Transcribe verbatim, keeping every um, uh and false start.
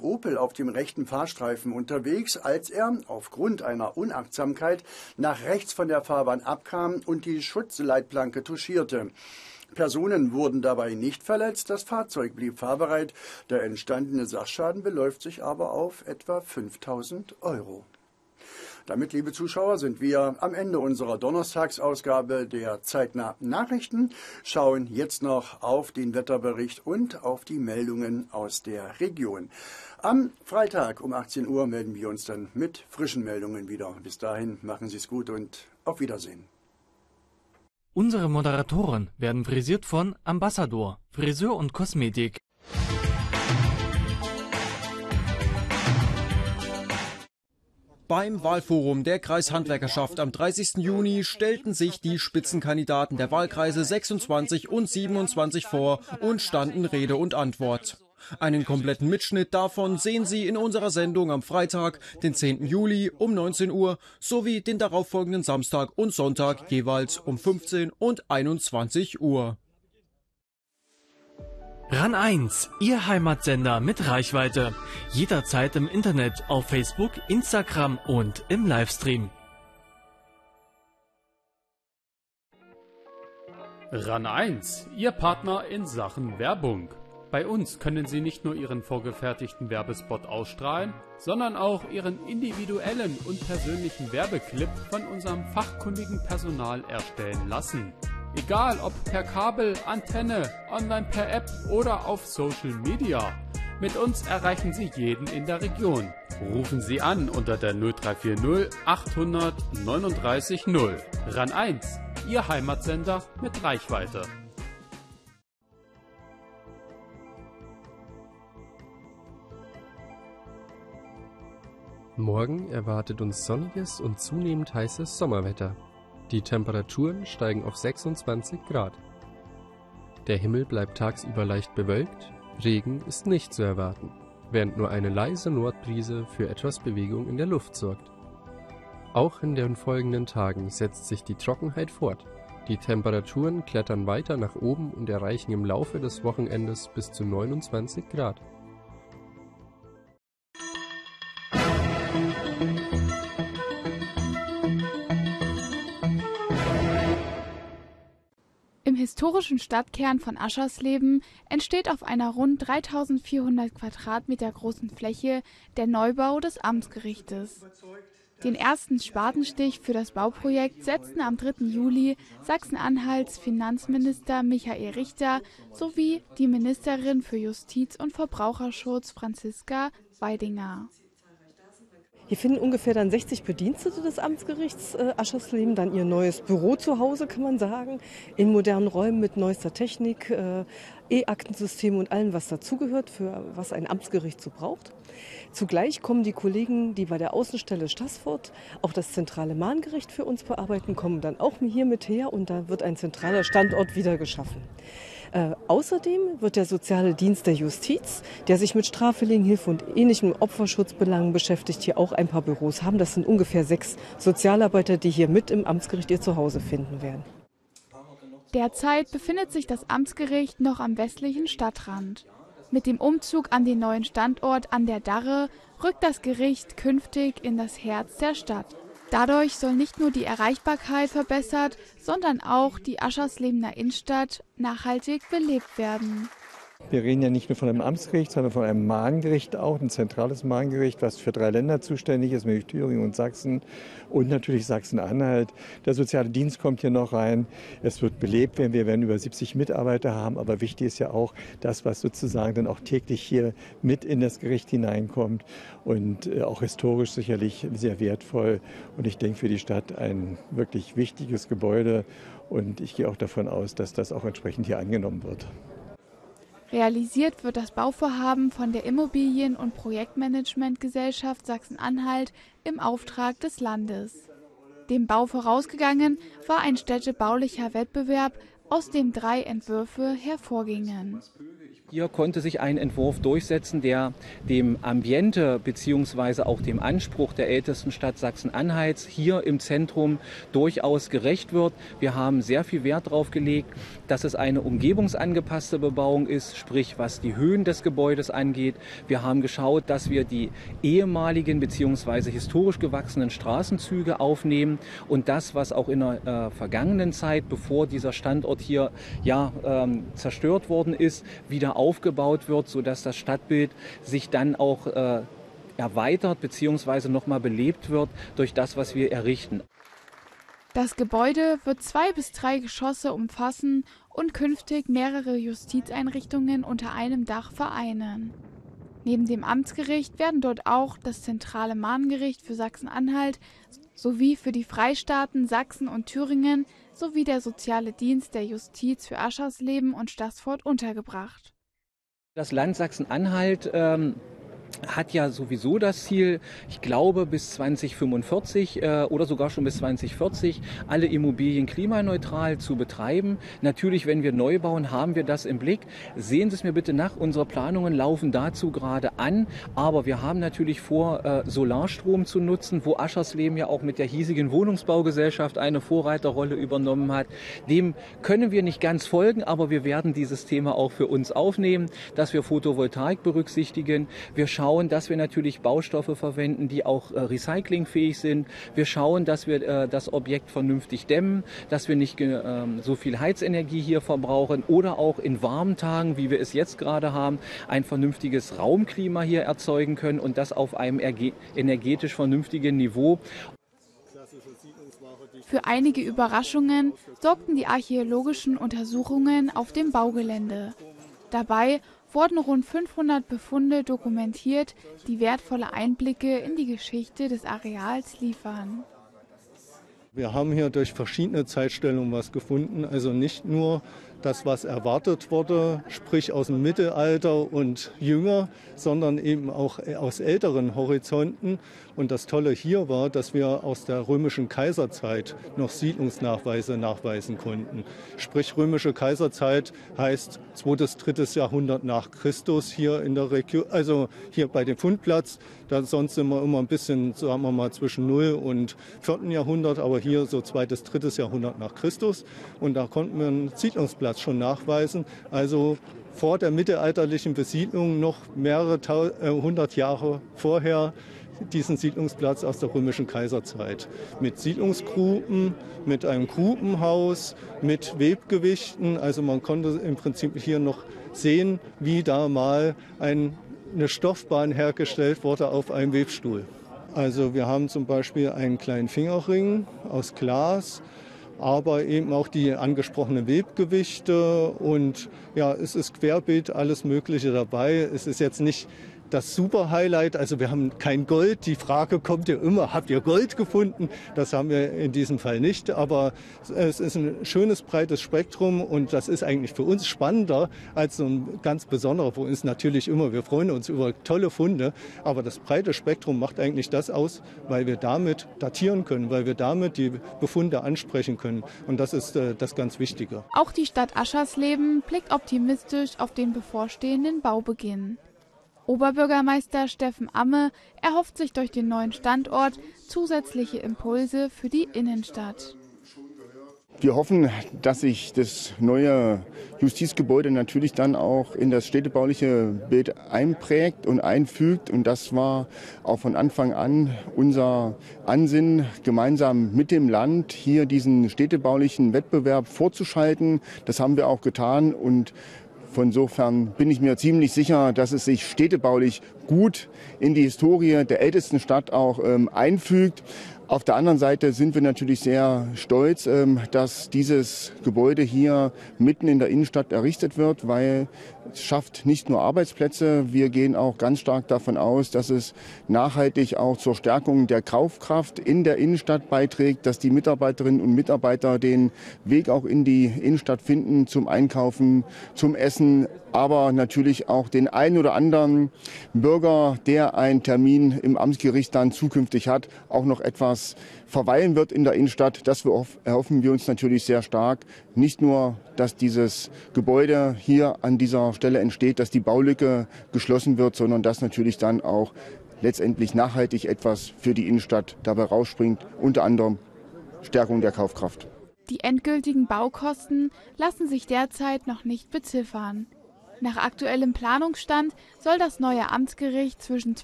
Opel auf dem rechten Fahrstreifen unterwegs, als er aufgrund einer Unachtsamkeit nach rechts von der Fahrbahn abkam und die Schutzleitplanke touchierte. Personen wurden dabei nicht verletzt, das Fahrzeug blieb fahrbereit. Der entstandene Sachschaden beläuft sich aber auf etwa fünftausend Euro. Damit, liebe Zuschauer, sind wir am Ende unserer Donnerstagsausgabe der Zeitnah Nachrichten, schauen jetzt noch auf den Wetterbericht und auf die Meldungen aus der Region. Am Freitag um achtzehn Uhr melden wir uns dann mit frischen Meldungen wieder. Bis dahin machen Sie es gut und auf Wiedersehen. Unsere Moderatoren werden frisiert von Ambassador, Friseur und Kosmetik. Beim Wahlforum der Kreishandwerkerschaft am dreißigsten Juni stellten sich die Spitzenkandidaten der Wahlkreise sechsundzwanzig und siebenundzwanzig vor und standen Rede und Antwort. Einen kompletten Mitschnitt davon sehen Sie in unserer Sendung am Freitag, den zehnten Juli um neunzehn Uhr, sowie den darauffolgenden Samstag und Sonntag jeweils um fünfzehn und einundzwanzig Uhr. RAN eins, Ihr Heimatsender mit Reichweite. Jederzeit im Internet, auf Facebook, Instagram und im Livestream. RAN eins, Ihr Partner in Sachen Werbung. Bei uns können Sie nicht nur Ihren vorgefertigten Werbespot ausstrahlen, sondern auch Ihren individuellen und persönlichen Werbeclip von unserem fachkundigen Personal erstellen lassen. Egal ob per Kabel, Antenne, online per App oder auf Social Media. Mit uns erreichen Sie jeden in der Region. Rufen Sie an unter der null drei vier null achthundert neununddreißig null. RAN eins, Ihr Heimatsender mit Reichweite. Morgen erwartet uns sonniges und zunehmend heißes Sommerwetter. Die Temperaturen steigen auf sechsundzwanzig Grad. Der Himmel bleibt tagsüber leicht bewölkt, Regen ist nicht zu erwarten, während nur eine leise Nordbrise für etwas Bewegung in der Luft sorgt. Auch in den folgenden Tagen setzt sich die Trockenheit fort. Die Temperaturen klettern weiter nach oben und erreichen im Laufe des Wochenendes bis zu neunundzwanzig Grad. Im historischen Stadtkern von Aschersleben entsteht auf einer rund dreitausendvierhundert Quadratmeter großen Fläche der Neubau des Amtsgerichtes. Den ersten Spatenstich für das Bauprojekt setzten am dritten Juli Sachsen-Anhalts Finanzminister Michael Richter sowie die Ministerin für Justiz und Verbraucherschutz Franziska Weidinger. Hier finden ungefähr dann sechzig Bedienstete des Amtsgerichts äh, Aschersleben dann ihr neues Büro zu Hause, kann man sagen, in modernen Räumen mit neuester Technik, äh, E-Aktensystem und allem, was dazugehört, für was ein Amtsgericht so braucht. Zugleich kommen die Kollegen, die bei der Außenstelle Staßfurt auch das zentrale Mahngericht für uns bearbeiten, kommen dann auch hier mit her und da wird ein zentraler Standort wieder geschaffen. Äh, außerdem wird der soziale Dienst der Justiz, der sich mit Straffälligen, Hilfe und ähnlichen Opferschutzbelangen beschäftigt, hier auch ein paar Büros haben. Das sind ungefähr sechs Sozialarbeiter, die hier mit im Amtsgericht ihr Zuhause finden werden. Derzeit befindet sich das Amtsgericht noch am westlichen Stadtrand. Mit dem Umzug an den neuen Standort an der Darre rückt das Gericht künftig in das Herz der Stadt. Dadurch soll nicht nur die Erreichbarkeit verbessert, sondern auch die Ascherslebener Innenstadt nachhaltig belebt werden. Wir reden ja nicht nur von einem Amtsgericht, sondern von einem Mahngericht auch, ein zentrales Mahngericht, was für drei Länder zuständig ist, nämlich Thüringen und Sachsen und natürlich Sachsen-Anhalt. Der soziale Dienst kommt hier noch rein. Es wird belebt werden. Wir werden über siebzig Mitarbeiter haben. Aber wichtig ist ja auch das, was sozusagen dann auch täglich hier mit in das Gericht hineinkommt und auch historisch sicherlich sehr wertvoll. Und ich denke für die Stadt ein wirklich wichtiges Gebäude. Und ich gehe auch davon aus, dass das auch entsprechend hier angenommen wird. Realisiert wird das Bauvorhaben von der Immobilien- und Projektmanagementgesellschaft Sachsen-Anhalt im Auftrag des Landes. Dem Bau vorausgegangen war ein städtebaulicher Wettbewerb, aus dem drei Entwürfe hervorgingen. Hier konnte sich ein Entwurf durchsetzen, der dem Ambiente bzw. auch dem Anspruch der ältesten Stadt Sachsen-Anhalts hier im Zentrum durchaus gerecht wird. Wir haben sehr viel Wert darauf gelegt, dass es eine umgebungsangepasste Bebauung ist, sprich was die Höhen des Gebäudes angeht. Wir haben geschaut, dass wir die ehemaligen bzw. historisch gewachsenen Straßenzüge aufnehmen und das, was auch in der äh, vergangenen Zeit, bevor dieser Standort hier ja, ähm, zerstört worden ist, wieder aufgebaut wird, sodass das Stadtbild sich dann auch äh, erweitert bzw. nochmal belebt wird durch das, was wir errichten. Das Gebäude wird zwei bis drei Geschosse umfassen und künftig mehrere Justizeinrichtungen unter einem Dach vereinen. Neben dem Amtsgericht werden dort auch das zentrale Mahngericht für Sachsen-Anhalt sowie für die Freistaaten Sachsen und Thüringen sowie der soziale Dienst der Justiz für Aschersleben und Staßfurt untergebracht. Das Land Sachsen-Anhalt ähm hat ja sowieso das Ziel, ich glaube bis zweitausendfünfundvierzig äh, oder sogar schon bis zweitausendvierzig alle Immobilien klimaneutral zu betreiben. Natürlich, wenn wir neu bauen, haben wir das im Blick. Sehen Sie es mir bitte nach, unsere Planungen laufen dazu gerade an, aber wir haben natürlich vor, äh, Solarstrom zu nutzen, wo Aschersleben ja auch mit der hiesigen Wohnungsbaugesellschaft eine Vorreiterrolle übernommen hat. Dem können wir nicht ganz folgen, aber wir werden dieses Thema auch für uns aufnehmen, dass wir Photovoltaik berücksichtigen. Wir schauen, dass wir natürlich Baustoffe verwenden, die auch äh, recyclingfähig sind. Wir schauen, dass wir äh, das Objekt vernünftig dämmen, dass wir nicht äh, so viel Heizenergie hier verbrauchen oder auch in warmen Tagen, wie wir es jetzt gerade haben, ein vernünftiges Raumklima hier erzeugen können und das auf einem energetisch vernünftigen Niveau. Für einige Überraschungen sorgten die archäologischen Untersuchungen auf dem Baugelände. Dabei wurden rund fünfhundert Befunde dokumentiert, die wertvolle Einblicke in die Geschichte des Areals liefern. Wir haben hier durch verschiedene Zeitstellungen was gefunden, also nicht nur das, was erwartet wurde, sprich aus dem Mittelalter und jünger, sondern eben auch aus älteren Horizonten. Und das Tolle hier war, dass wir aus der römischen Kaiserzeit noch Siedlungsnachweise nachweisen konnten. Sprich, römische Kaiserzeit heißt zweites, drittes Jahrhundert nach Christus hier in der Region, also hier bei dem Fundplatz. Da sonst sind wir immer ein bisschen, sagen wir mal, zwischen null und vierten Jahrhundert, aber hier so zweites, drittes Jahrhundert nach Christus. Und da konnten wir einen Siedlungsplatz schon nachweisen. Also vor der mittelalterlichen Besiedlung noch mehrere hundert Jahre vorher diesen Siedlungsplatz aus der römischen Kaiserzeit. Mit Siedlungsgruben, mit einem Grubenhaus, mit Webgewichten. Also man konnte im Prinzip hier noch sehen, wie da mal ein, eine Stoffbahn hergestellt wurde auf einem Webstuhl. Also wir haben zum Beispiel einen kleinen Fingerring aus Glas, aber eben auch die angesprochenen Webgewichte und ja, es ist querbeet alles Mögliche dabei. Es ist jetzt nicht das Super-Highlight, also wir haben kein Gold. Die Frage kommt ja immer, habt ihr Gold gefunden? Das haben wir in diesem Fall nicht, aber es ist ein schönes, breites Spektrum und das ist eigentlich für uns spannender als so ein ganz besonderer. Für uns natürlich immer, wir freuen uns über tolle Funde, aber das breite Spektrum macht eigentlich das aus, weil wir damit datieren können, weil wir damit die Befunde ansprechen können und das ist äh, das ganz Wichtige. Auch die Stadt Aschersleben blickt optimistisch auf den bevorstehenden Baubeginn. Oberbürgermeister Steffen Amme erhofft sich durch den neuen Standort zusätzliche Impulse für die Innenstadt. Wir hoffen, dass sich das neue Justizgebäude natürlich dann auch in das städtebauliche Bild einprägt und einfügt. Und das war auch von Anfang an unser Ansinnen, gemeinsam mit dem Land hier diesen städtebaulichen Wettbewerb vorzuschalten. Das haben wir auch getan und insofern bin ich mir ziemlich sicher, dass es sich städtebaulich gut in die Historie der ältesten Stadt auch ähm, einfügt. Auf der anderen Seite sind wir natürlich sehr stolz, ähm, dass dieses Gebäude hier mitten in der Innenstadt errichtet wird, weil es schafft nicht nur Arbeitsplätze. Wir gehen auch ganz stark davon aus, dass es nachhaltig auch zur Stärkung der Kaufkraft in der Innenstadt beiträgt, dass die Mitarbeiterinnen und Mitarbeiter den Weg auch in die Innenstadt finden, zum Einkaufen, zum Essen, aber natürlich auch den einen oder anderen Bürger, der einen Termin im Amtsgericht dann zukünftig hat, auch noch etwas verweilen wird in der Innenstadt. Das erhoffen wir uns natürlich sehr stark. Nicht nur, dass dieses Gebäude hier an dieser Stelle entsteht, dass die Baulücke geschlossen wird, sondern dass natürlich dann auch letztendlich nachhaltig etwas für die Innenstadt dabei rausspringt, unter anderem Stärkung der Kaufkraft. Die endgültigen Baukosten lassen sich derzeit noch nicht beziffern. Nach aktuellem Planungsstand soll das neue Amtsgericht zwischen